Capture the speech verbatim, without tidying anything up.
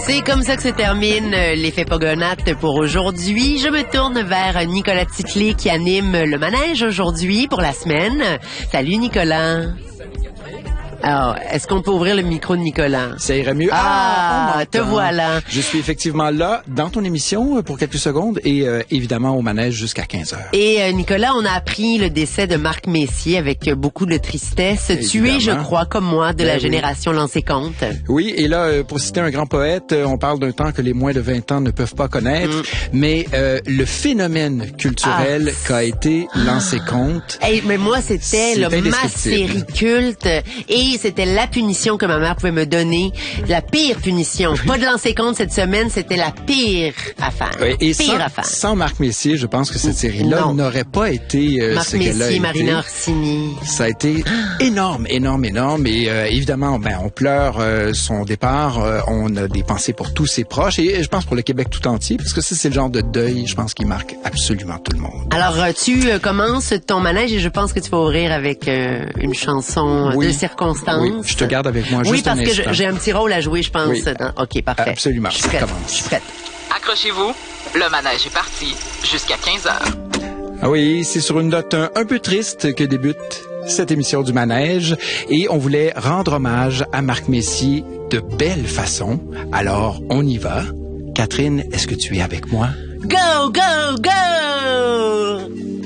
C'est comme ça que se termine l'effet Pogonate pour aujourd'hui. Je me tourne vers Nicolas Titley qui anime le manège aujourd'hui pour la semaine. Salut Nicolas. Alors, est-ce qu'on peut ouvrir le micro de Nicolas? Ça irait mieux. Ah, ah te voilà. Je suis effectivement là dans ton émission pour quelques secondes et euh, évidemment au manège jusqu'à quinze heures. Et euh, Nicolas, on a appris le décès de Marc Messier avec beaucoup de tristesse. Évidemment. Tu es, je crois, comme moi, de ben la oui. génération Lancé Compte. Oui, et là, euh, pour citer un grand poète, euh, on parle d'un temps que les moins de vingt ans ne peuvent pas connaître, mm. mais euh, le phénomène culturel ah. qu'a été Lancé Compte. Hey, mais moi, c'était le ma série culte et c'était la punition que ma mère pouvait me donner. La pire punition. Pas de Lancer Compte cette semaine, c'était la pire affaire. Oui, et pire sans, affaire. Sans Marc Messier, je pense que cette série-là non. n'aurait pas été euh, Marc ce qu'elle a Messier, été. Marina Orsini. Ça a été énorme, énorme, énorme. Et euh, évidemment, ben, on pleure euh, son départ. Euh, on a des pensées pour tous ses proches. Et je pense pour le Québec tout entier, parce que ça, c'est le genre de deuil, je pense, qui marque absolument tout le monde. Alors, euh, tu euh, commences ton manège et je pense que tu vas ouvrir avec euh, une chanson oui. de circonstance. Oui, je te garde avec moi oui, juste un instant. Oui, parce que j'ai un petit rôle à jouer, je pense. Oui. Dans... OK, parfait. Absolument, je suis ça prête. commence. Je suis prête. Accrochez-vous, le manège est parti jusqu'à quinze heures. Ah oui, c'est sur une note un, un peu triste que débute cette émission du manège et on voulait rendre hommage à Marc Messier de belle façon. Alors, on y va. Catherine, est-ce que tu es avec moi? Go, go, go!